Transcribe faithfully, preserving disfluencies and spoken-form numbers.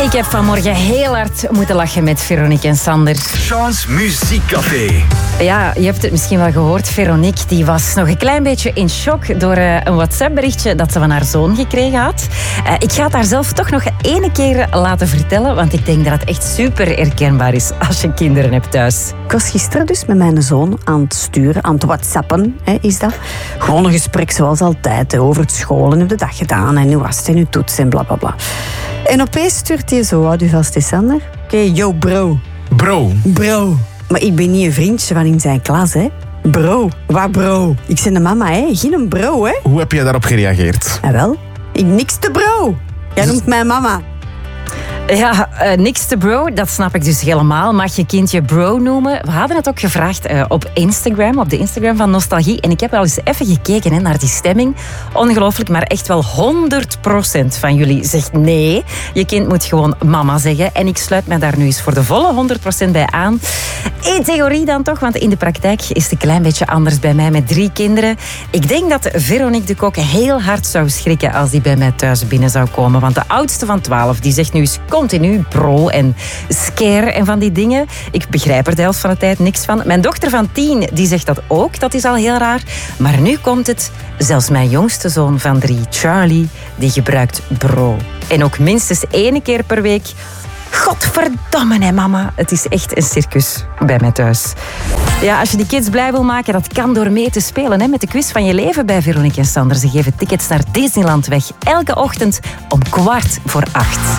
Ik heb vanmorgen heel hard moeten lachen met Veronique en Sander. Sean's Muziekcafé. Ja, je hebt het misschien wel gehoord. Veronique die was nog een klein beetje in shock door uh, een WhatsApp-berichtje dat ze van haar zoon gekregen had. Uh, ik ga het haar zelf toch nog ene keer laten vertellen, want ik denk dat het echt super herkenbaar is als je kinderen hebt thuis. Ik was gisteren dus met mijn zoon aan het sturen, aan het whatsappen, hè, is dat. Gewoon een gesprek zoals altijd, hè, over het school en heb de dag gedaan en hoe was het en uw toets en blablabla. Bla, bla. En opeens stuurt hij zo, houd u vast, hè, Sander. Oké, okay, yo bro. Bro. Bro. Maar ik ben niet een vriendje van in zijn klas, hè. Bro. Waar bro? Ik ben de mama, hè. Geen een bro, hè. Hoe heb jij daarop gereageerd? Ja, wel. Ik niks te bro. Jij noemt mij mama. Ja, uh, niks te bro, dat snap ik dus helemaal. Mag je kindje bro noemen? We hadden het ook gevraagd uh, op Instagram, op de Instagram van Nostalgie. En ik heb al eens even gekeken hè, naar die stemming. Ongelooflijk, maar echt wel honderd procent van jullie zegt nee. Je kind moet gewoon mama zeggen. En ik sluit me daar nu eens voor de volle honderd procent bij aan. In theorie dan toch, want in de praktijk is het een klein beetje anders bij mij met drie kinderen. Ik denk dat Veronique de Kok heel hard zou schrikken als die bij mij thuis binnen zou komen. Want de oudste van twaalf, die zegt nu eens continu bro en scare en van die dingen. Ik begrijp er de helft van de tijd niks van. Mijn dochter van tien, die zegt dat ook. Dat is al heel raar. Maar nu komt het. Zelfs mijn jongste zoon van drie, Charlie, die gebruikt bro. En ook minstens één keer per week. Godverdomme, hè, mama. Het is echt een circus bij mij thuis. Ja, als je die kids blij wil maken, dat kan door mee te spelen hè, met de quiz van je leven bij Veronique en Sander. Ze geven tickets naar Disneyland weg. Elke ochtend om kwart voor acht.